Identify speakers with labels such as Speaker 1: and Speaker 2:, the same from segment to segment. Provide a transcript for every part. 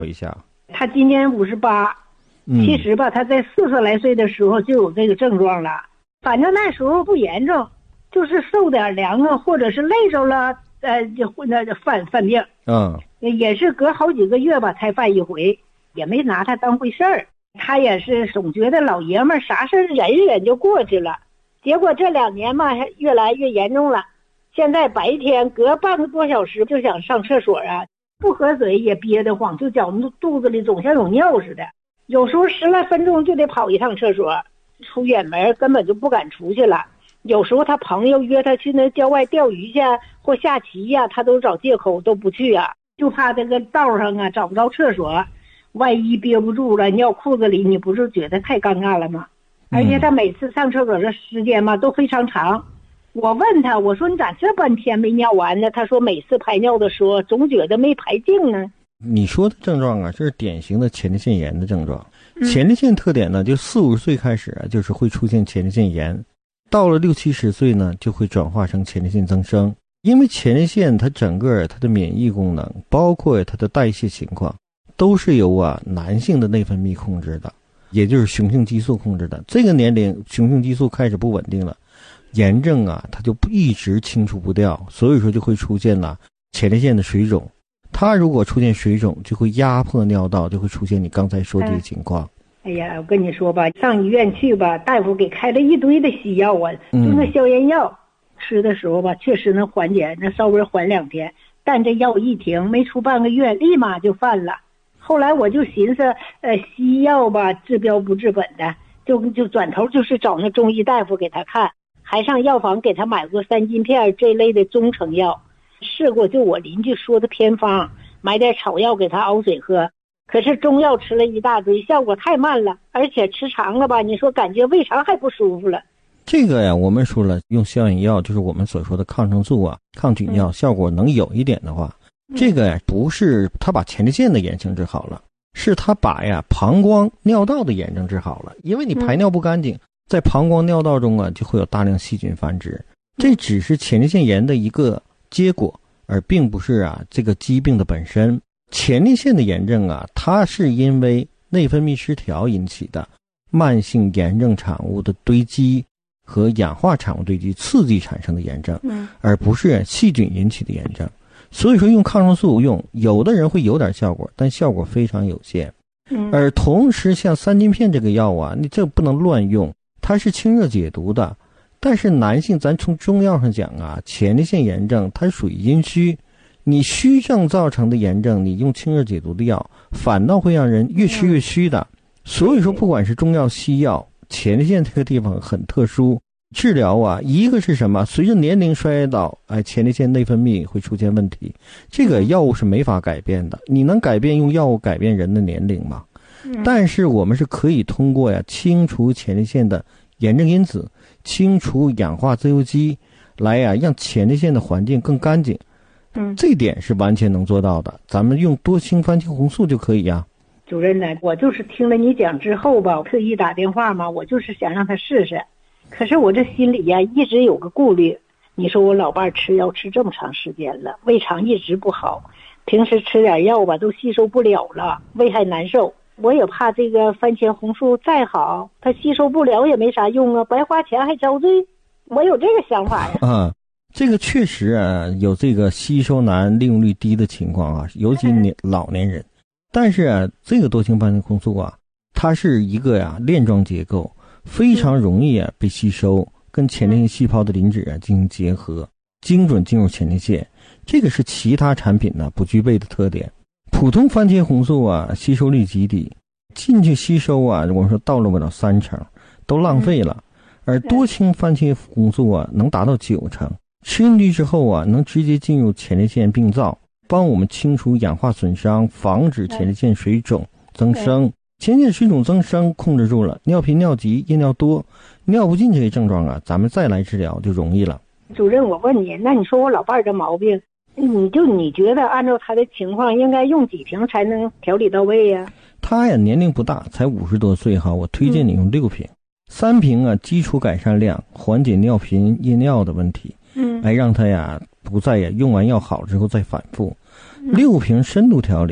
Speaker 1: 说一下。
Speaker 2: 他今年58，其实吧，他在40来岁的时候就有这个症状了，反正那时候不严重，就是受点凉啊，或者是累着了，就犯病。也是隔好几个月吧才犯一回，也没拿他当回事儿。他也是总觉得老爷们儿啥事忍一忍就过去了，结果这2年嘛越来越严重了。现在白天隔半个多小时就想上厕所啊，不喝水也憋得慌，就觉肚子里总像有尿似的，有时候10来分钟就得跑一趟厕所，出远门根本就不敢出去了。有时候他朋友约他去那郊外钓鱼去或下棋呀，他都找借口都不去啊，就怕这个道上啊找不着厕所，万一憋不住了尿裤子里，你不是觉得太尴尬了吗？而且他每次上厕所的时间嘛都非常长。我问他，我说你咋这半天没尿完呢？他说每次排尿的时候总觉得没排净呢。
Speaker 1: 你说的症状啊，这是典型的前列腺炎的症状。前列腺特点呢，就40-50岁开始啊，就是会出现前列腺炎，到了60-70岁呢，就会转化成前列腺增生。因为前列腺它整个它的免疫功能，包括它的代谢情况，都是由男性的内分泌控制的，也就是雄性激素控制的。这个年龄雄性激素开始不稳定了，炎症啊它就一直清除不掉，所以说就会出现了前列腺的水肿。它如果出现水肿，就会压迫尿道，就会出现你刚才说这个情况。
Speaker 2: 哎呀，我跟你说吧，上医院去吧，大夫给开了一堆的西药啊，就那消炎药，吃的时候吧，确实能缓解，那稍微缓2天，但这药一停，没出半个月，立马就犯了。后来我就寻思，西药吧治标不治本的，就转头就是找那中医大夫给他看，还上药房给他买过3金片这类的中成药，试过就我邻居说的偏方，买点草药给他熬水喝。可是中药吃了一大堆，效果太慢了，而且吃长了吧，你说感觉胃肠还不舒服了。
Speaker 1: 这个呀，我们说了，用消炎药就是我们所说的抗生素啊、抗菌药，效果能有一点的话，这个呀不是他把前列腺的炎症治好了，是他把膀胱尿道的炎症治好了。因为你排尿不干净，在膀胱尿道中啊就会有大量细菌繁殖，这只是前列腺炎的一个结果，而并不是这个疾病的本身。前列腺的炎症啊，它是因为内分泌失调引起的慢性炎症产物的堆积和氧化产物堆积刺激产生的炎症，而不是细菌引起的炎症。所以说用抗生素有的人会有点效果，但效果非常有限。而同时像3金片这个药啊，你这不能乱用，它是清热解毒的。但是男性咱从中药上讲啊，前列腺炎症它属于阴虚，你虚症造成的炎症，你用清热解毒的药，反倒会让人越吃越虚的。所以说不管是中药西药，前列腺这个地方很特殊，治疗啊，一个是什么？随着年龄衰老，前列腺内分泌会出现问题，这个药物是没法改变的。你能改变用药物改变人的年龄吗？但是我们是可以通过清除前列腺的炎症因子，清除氧化自由基，来让前列腺的环境更干净。这点是完全能做到的，咱们用多氢番茄红素就可以呀。
Speaker 2: 主任呢，我就是听了你讲之后吧，我特意打电话嘛，我就是想让他试试。可是我这心里一直有个顾虑，你说我老伴吃药吃这么长时间了，胃肠一直不好，平时吃点药吧都吸收不了了，胃还难受。我也怕这个番茄红素再好，它吸收不了也没啥用啊，白花钱还遭罪。我有这个想法呀。
Speaker 1: 这个确实有这个吸收难、利用率低的情况啊，尤其老年人。但是这个多氢番茄红素啊，它是一个链状结构，非常容易被吸收，跟前列腺细胞的磷脂进行结合，精准进入前列腺。这个是其他产品不具备的特点。普通番茄红素吸收率极低，进去吸收我们说到了不了3成，都浪费了。而多氢番茄红素能达到9成。吃进去之后能直接进入前列腺病灶，帮我们清除氧化损伤，防止前列腺水肿增生。前列腺水肿增生控制住了，尿频尿急夜尿多尿不尽这些症状咱们再来治疗就容易了。
Speaker 2: 主任，我问你，那你说我老伴这毛病，你觉得按照他的情况应该用几瓶才能调理到位呀？
Speaker 1: 他年龄不大，才50多岁我推荐你用6瓶，3瓶基础改善量，缓解尿频夜尿的问题，来让他不再用完药好之后再反复。6瓶深度调理，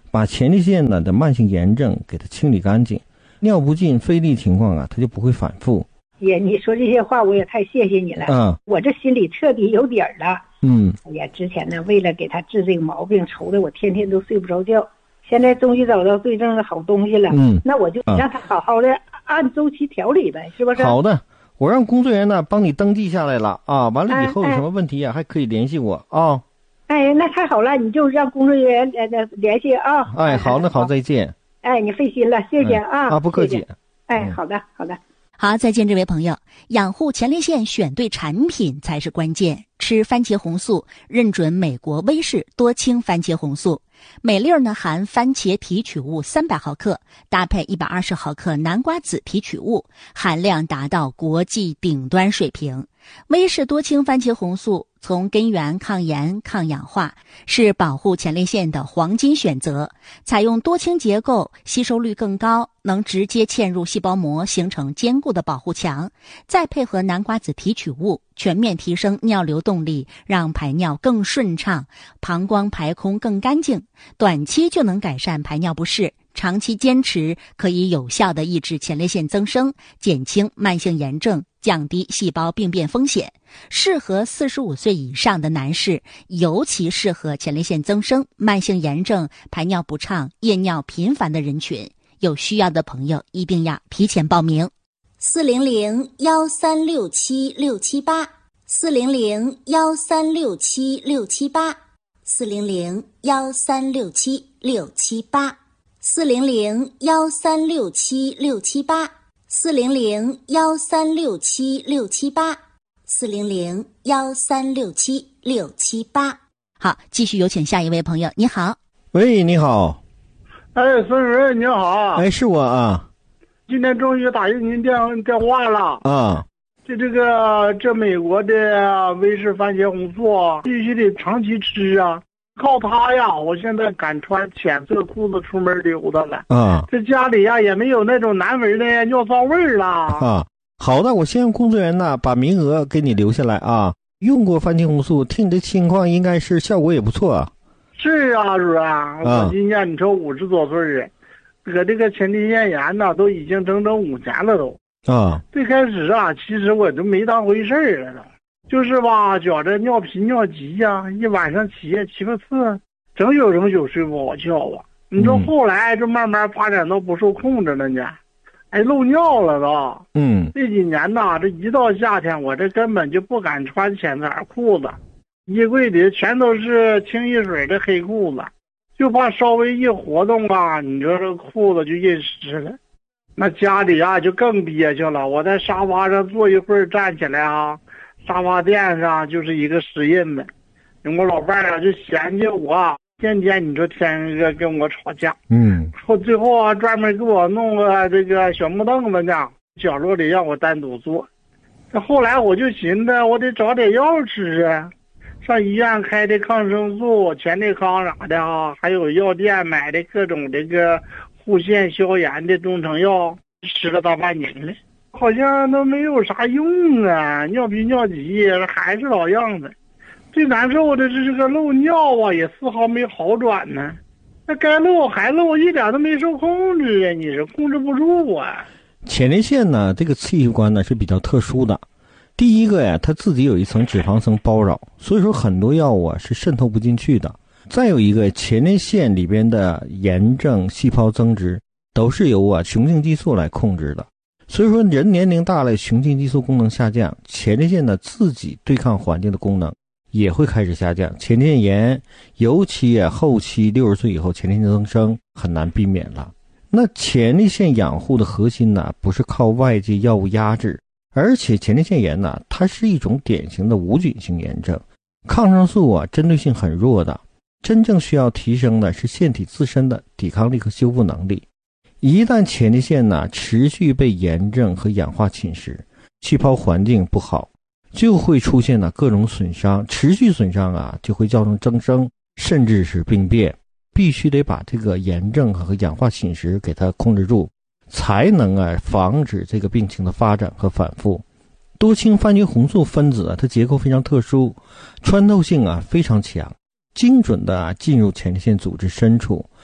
Speaker 1: 把前列腺呢的慢性炎症给它清理干净，尿不尽费力情况啊，它就不会反复。
Speaker 2: 姐，你说这些话我也太谢谢你了。我这心里彻底有底儿了。哎呀，之前呢为了给他治这个毛病，愁的我天天都睡不着觉。现在终于找到对症的好东西了。那我就让他好好的按周期调理呗，是不是？
Speaker 1: 好的，我让工作人员呢帮你登记下来了啊。完了以后有什么问题啊，还可以联系我啊。
Speaker 2: 哎，那太好了，你就让工作人员联系啊。
Speaker 1: 哎，好的，好，再见。
Speaker 2: 哎，你费心了，谢谢啊。
Speaker 1: 不客气。
Speaker 2: 哎，好的，好的。
Speaker 3: 好，再见，这位朋友。养护前列腺选对产品才是关键。吃番茄红素，认准美国威士多氢番茄红素，每粒呢含番茄提取物300毫克，搭配120毫克南瓜子提取物，含量达到国际顶端水平。威士多氢番茄红素从根源抗炎抗氧化，是保护前列腺的黄金选择。采用多氢结构，吸收率更高，能直接嵌入细胞膜，形成坚固的保护墙。再配合南瓜子提取物，全面提升尿流动力，让排尿更顺畅，膀胱排空更干净。短期就能改善排尿不适，长期坚持可以有效地抑制前列腺增生，减轻慢性炎症，降低细胞病变风险。适合45岁以上的男士，尤其适合前列腺增生、慢性炎症、排尿不畅、夜尿频繁的人群。有需要的朋友一定要提前报名。400-1367-678，400-1367-678，400-1367-678，400-1367-678。好，继续有请下一位朋友。你好。
Speaker 1: 喂，你好。
Speaker 4: 哎，孙主任你好。
Speaker 1: 哎，是我啊。
Speaker 4: 今天终于打进您电话了
Speaker 1: 啊。
Speaker 4: 这美国的威士番茄红素必须得长期吃啊，靠它呀，我现在敢穿浅色裤子出门溜达了啊。这家里呀也没有那种难闻的尿骚味儿了
Speaker 1: 啊。好的，我先让工作人员呢把名额给你留下来啊。用过番茄红素，听你的情况应该是效果也不错啊。
Speaker 4: 是啊，主任，我今年你说50多岁了，得这个前列腺炎呢，都已经整整5年了都。
Speaker 1: 啊，
Speaker 4: 最开始啊，其实我都没当回事儿了，就是吧，觉着尿频尿急呀，一晚上起夜7、8次，整宿睡不好觉啊。你说后来这慢慢发展到不受控制了呢，哎，漏尿了都。这几年呐，这一到夏天，我这根本就不敢穿浅色裤子，衣柜里全都是清一水的黑裤子，就怕稍微一活动吧，你说这裤子就印湿了。那家里啊就更憋屈了，我在沙发上坐一会儿站起来啊，沙发垫上就是一个湿印子。我老伴儿啊就嫌弃我，天天你说天天跟我吵架。最后啊专门给我弄个这个小木凳子呢，角落里让我单独坐。这后来我就寻思我得找点药吃啊，上医院开的抗生素、前列康啥的啊，还有药店买的各种这个护腺消炎的中成药，吃了大半年了，好像都没有啥用啊，尿频尿急还是老样子。最难受的是这个漏尿啊，也丝毫没好转呢。那该漏还漏，一点都没受控制啊，你是控制不住啊。
Speaker 1: 前列腺呢，这个器官呢是比较特殊的。第一个呀，它自己有一层脂肪层包绕，所以说很多药物啊是渗透不进去的。再有一个，前列腺里边的炎症、细胞增殖都是由雄性激素来控制的。所以说人年龄大了，雄性激素功能下降，前列腺呢自己对抗环境的功能也会开始下降。前列腺炎尤其后期60岁以后，前列腺增生很难避免了。那前列腺养护的核心呢，不是靠外界药物压制，而且前列腺炎呢，它是一种典型的无菌性炎症，抗生素啊针对性很弱的，真正需要提升的是腺体自身的抵抗力和修复能力。一旦前列腺呢持续被炎症和氧化侵蚀，气泡环境不好，就会出现各种损伤，持续损伤啊就会造成增生，甚至是病变。必须得把这个炎症和氧化侵蚀给它控制住，才能防止这个病情的发展和反复。多氢番茄红素分子它结构非常特殊，穿透性非常强，精准的进入前列腺组织深处，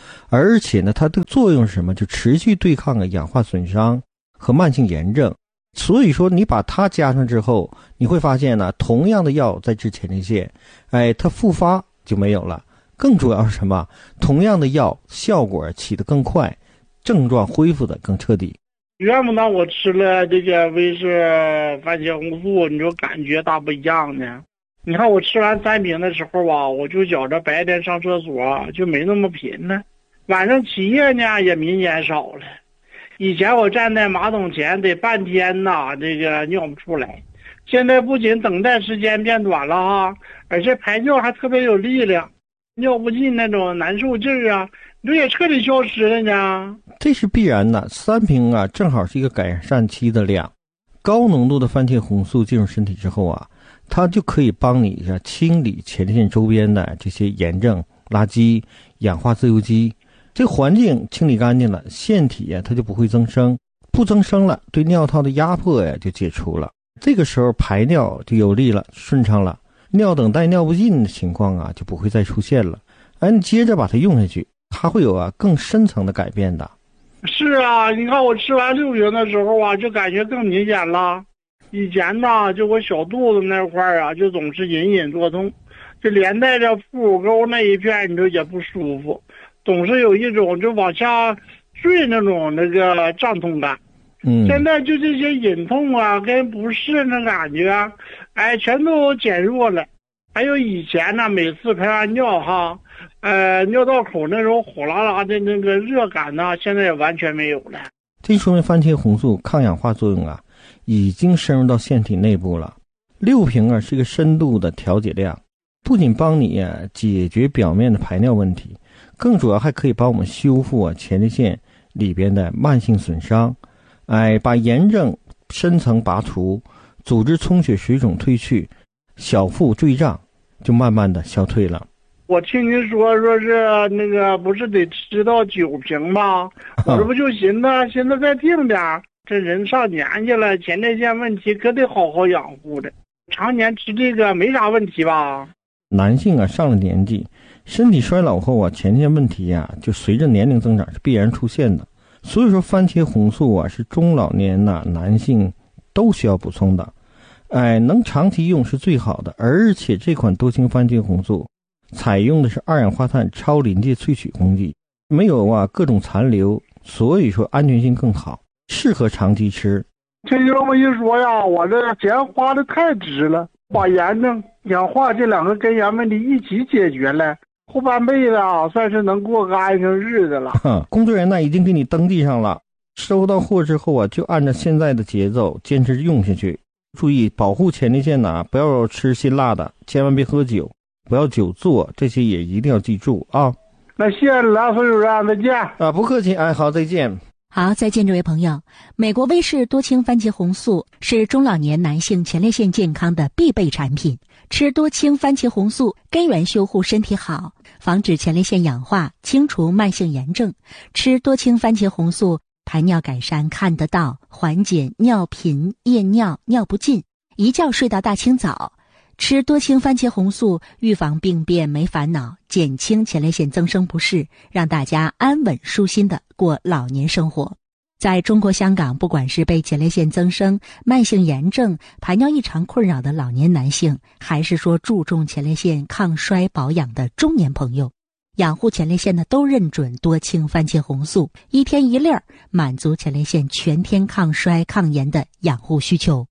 Speaker 1: 而且呢，它的作用是什么？就持续对抗氧化损伤和慢性炎症。所以说你把它加上之后，你会发现呢，同样的药在治前列腺，它复发就没有了。更主要是什么？同样的药效果起得更快，症状恢复的更彻底。
Speaker 4: 原本呢，我吃了这个威氏番茄红素，你说感觉大不一样呢？你看我吃完3瓶的时候吧，我就觉着白天上厕所就没那么频了，晚上起夜呢也明显少了。以前我站在马桶前得半天呐，这个尿不出来，现在不仅等待时间变短了哈，而且排尿还特别有力量，尿不尽那种难受劲儿啊，这也彻底消失了呢。
Speaker 1: 这是必然的，3瓶啊，正好是一个改善期的量。高浓度的番茄红素进入身体之后啊，它就可以帮你清理前列腺周边的这些炎症、垃圾、氧化自由基。这个环境清理干净了，腺体它就不会增生，不增生了，对尿道的压迫就解除了。这个时候排尿就有力了，顺畅了，尿等待尿不尽的情况就不会再出现了。你接着把它用下去，它会有更深层的改变的。
Speaker 4: 是啊，你看我吃完6瓶的时候就感觉更明显了。以前呢，就我小肚子那块就总是隐隐作痛，就连带着腹股沟那一片你就也不舒服，总是有一种就往下坠那种那个胀痛感。现在就这些隐痛跟不适那感觉全都减弱了。还有以前呢，每次排完尿尿道口那种火辣辣的那个热感呢，现在也完全没有了。
Speaker 1: 这说明番茄红素抗氧化作用已经深入到腺体内部了。6瓶是一个深度的调节量，不仅帮你解决表面的排尿问题，更主要还可以帮我们修复前列腺里边的慢性损伤，把炎症深层拔除，组织充血水肿退去，小腹坠胀就慢慢的消退了。
Speaker 4: 我听您说是那个不是得吃到9瓶吗？我这不就寻思再定点，这人上年纪了，前列腺问题可得好好养护的。常年吃这个没啥问题吧？
Speaker 1: 男性上了年纪，身体衰老后前列腺问题就随着年龄增长是必然出现的。所以说番茄红素是中老年男性都需要补充的。能长期用是最好的，而且这款多氢番茄红素采用的是2氧化碳超临界萃取工艺，没有各种残留，所以说安全性更好，适合长期吃。
Speaker 4: 听你这么一说我这钱花的太值了，把炎症、氧化这2个根源问题一起解决了，后半辈子算是能过个安生日子了。
Speaker 1: 工作人员已经给你登记上了，收到货之后就按照现在的节奏坚持用下去。注意保护前列腺不要吃辛辣的，千万别喝酒，不要久坐，这些也一定要记住
Speaker 4: 那谢谢了，孙主任，再见。
Speaker 1: 不客气，好，再见。
Speaker 3: 好，再见，这位朋友。美国威氏多氢番茄红素是中老年男性前列腺健康的必备产品。吃多氢番茄红素，根源修护身体好，防止前列腺氧化，清除慢性炎症。吃多氢番茄红素，排尿改善看得到，缓解尿频、夜尿、尿不尽，一觉睡到大清早。吃多氢番茄红素，预防病变没烦恼，减轻前列腺增生不适，让大家安稳舒心的过老年生活。在中国香港，不管是被前列腺增生、慢性炎症、排尿异常困扰的老年男性，还是说注重前列腺抗衰保养的中年朋友，养护前列腺的都认准多氢番茄红素，一天一粒儿，满足前列腺全天抗衰抗炎的养护需求。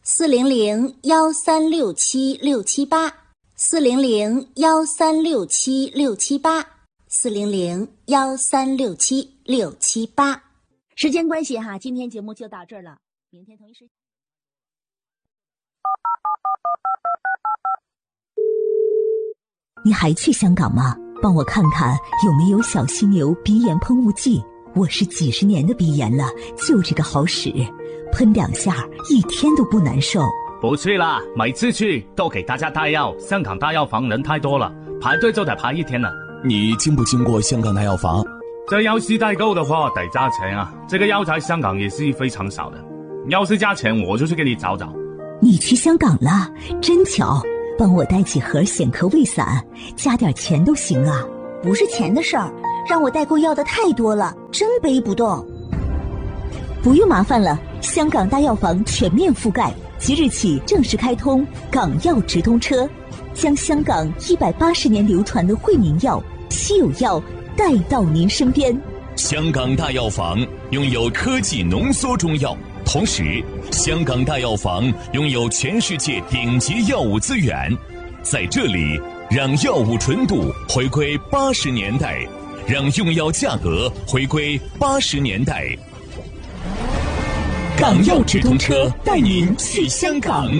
Speaker 5: 400-1367-678 400-1367-678 400-1367-678。
Speaker 3: 时间关系今天节目就到这儿了，明天同一时间。
Speaker 6: 你还去香港吗？帮我看看有没有小犀牛鼻炎喷雾剂，我是几十年的鼻炎了，就这个好使，喷2下一天都不难受。
Speaker 7: 不去啦，每次去都给大家带药，香港大药房人太多了，排队就得排1天了。
Speaker 8: 你经不经过香港大药房？
Speaker 7: 这药是代购的话得加钱这个药在香港也是非常少的，要是加钱我就去给你找找。
Speaker 6: 你去香港了，真巧，帮我带几盒显科胃散，加点钱都行啊。
Speaker 5: 不是钱的事儿，
Speaker 6: 让我代购要的太多了，真背不动。不用麻烦了，香港大药房全面覆盖，即日起正式开通港药直通车，将香港180年流传的惠民药、稀有药带到您身边。
Speaker 8: 香港大药房拥有科技浓缩中药，同时香港大药房拥有全世界顶级药物资源，在这里让药物纯度回归80年代，让用药价格回归80年代。港药直通车带您去香港。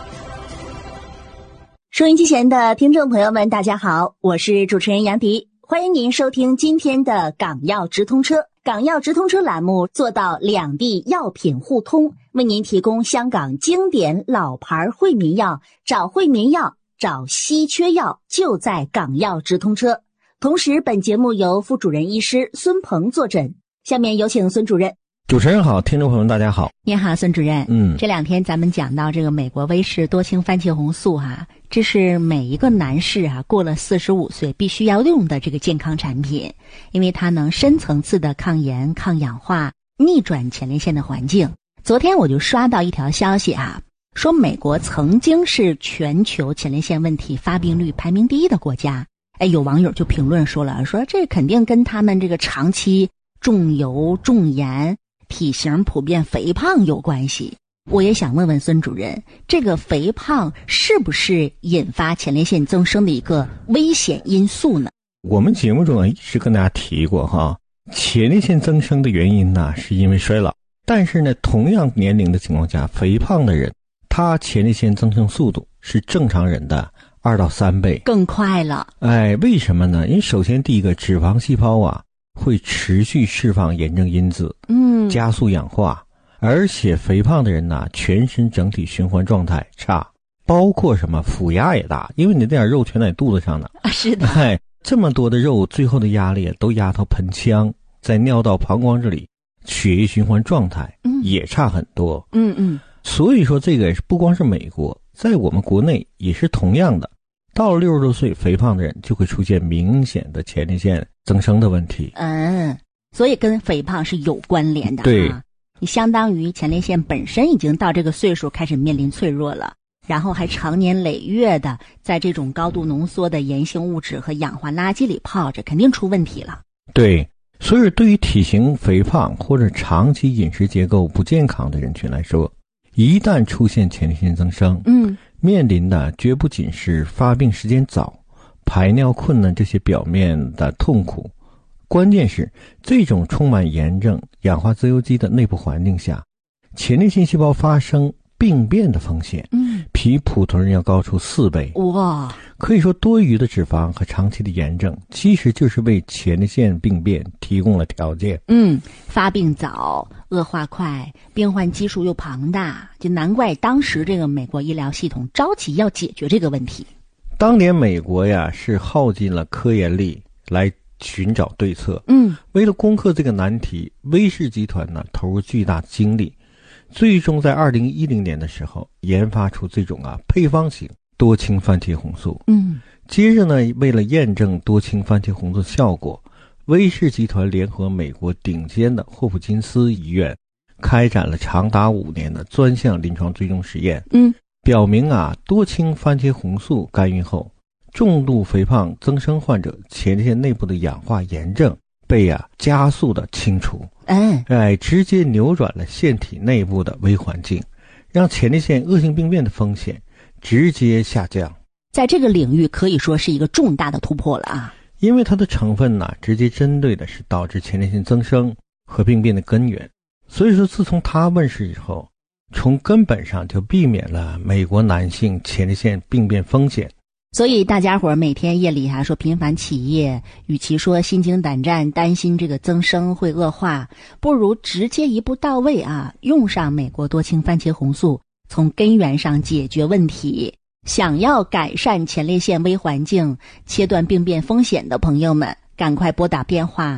Speaker 3: 收音机前的听众朋友们，大家好，我是主持人杨迪，欢迎您收听今天的港药直通车。港药直通车栏目做到两地药品互通，为您提供香港经典老牌惠民药，找惠民药，找稀缺药，就在港药直通车。同时本节目由副主任医师孙鹏坐诊，下面有请孙主任。
Speaker 1: 主持人好，听众朋友们大家好。
Speaker 3: 您好，孙主任。这两天咱们讲到这个美国威士多氢番茄红素这是每一个男士过了45岁必须要用的这个健康产品，因为它能深层次的抗炎、抗氧化，逆转前列腺的环境。昨天我就刷到一条消息说美国曾经是全球前列腺问题发病率排名第1的国家。有网友就评论说这肯定跟他们这个长期重油重盐、体型普遍肥胖有关系。我也想问问孙主任，这个肥胖是不是引发前列腺增生的一个危险因素呢？
Speaker 1: 我们节目中一直跟大家提过前列腺增生的原因是因为衰老，但是呢，同样年龄的情况下，肥胖的人他前列腺增生速度是正常人的2到3倍，
Speaker 3: 更快了。
Speaker 1: 为什么呢？因为首先第一个，脂肪细胞会持续释放炎症因子，加速氧化，而且肥胖的人全身整体循环状态差，包括什么腹压也大，因为你这点肉全在肚子上呢。
Speaker 3: 是的。
Speaker 1: 这么多的肉，最后的压力都压到盆腔，在尿道、膀胱这里，血液循环状态也差很多。所以说这个不光是美国，在我们国内也是同样的。到了60多岁，肥胖的人就会出现明显的前列腺增生的问题。
Speaker 3: 所以跟肥胖是有关联的。
Speaker 1: 对，
Speaker 3: 你相当于前列腺本身已经到这个岁数开始面临脆弱了，然后还长年累月的在这种高度浓缩的炎性物质和氧化垃圾里泡着，肯定出问题了。
Speaker 1: 对，所以对于体型肥胖或者长期饮食结构不健康的人群来说，一旦出现前列腺增生，面临的绝不仅是发病时间早、排尿困难这些表面的痛苦，关键是这种充满炎症、氧化自由基的内部环境下，前列腺细胞发生病变的风险比普通人要高出4倍。
Speaker 3: 哇！
Speaker 1: 可以说多余的脂肪和长期的炎症其实就是为前列腺病变提供了条件。
Speaker 3: 发病早，恶化快，病患基数又庞大，就难怪当时这个美国医疗系统着急要解决这个问题。
Speaker 1: 当年美国是耗尽了科研力来寻找对策。为了攻克这个难题，威士集团投入巨大精力，最终在2010年的时候研发出这种配方型多氢番茄红素。接着呢，为了验证多氢番茄红素的效果，威士集团联合美国顶尖的霍普金斯医院开展了长达5年的专项临床追踪实验。表明多氢番茄红素干预后，重度肥胖增生患者前列腺内部的氧化炎症被加速的清除。直接扭转了腺体内部的微环境，让前列腺恶性病变的风险直接下降。
Speaker 3: 在这个领域可以说是一个重大的突破了
Speaker 1: 因为它的成分直接针对的是导致前列腺增生和病变的根源。所以说自从它问世以后，从根本上就避免了美国男性前列腺病变风险。
Speaker 3: 所以大家伙每天夜里说频繁起夜，与其说心惊胆战担心这个增生会恶化，不如直接一步到位用上美国多氢番茄红素，从根源上解决问题。想要改善前列腺微环境，切断病变风险的朋友们，赶快拨打电话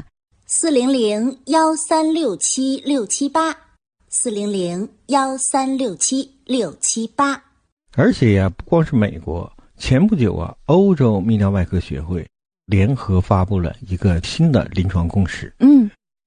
Speaker 5: 400-1367-678 400-1367-678。
Speaker 1: 而且不光是美国，前不久欧洲泌尿外科学会联合发布了一个新的临床共识。